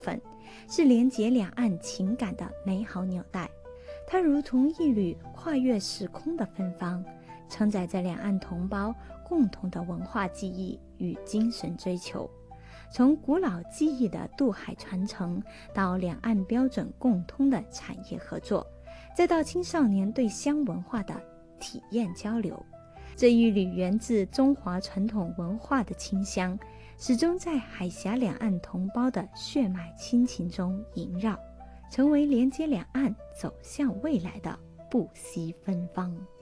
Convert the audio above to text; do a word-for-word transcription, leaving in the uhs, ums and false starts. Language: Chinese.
分，是连结两岸情感的美好纽带。它如同一缕跨越时空的芬芳，承载着两岸同胞共同的文化记忆与精神追求。从古老技艺的渡海传承，到两岸标准共通的产业合作，再到青少年对乡文化的体验交流，这一缕源自中华传统文化的清香，始终在海峡两岸同胞的血脉亲情中萦绕，成为连接两岸走向未来的不息芬芳。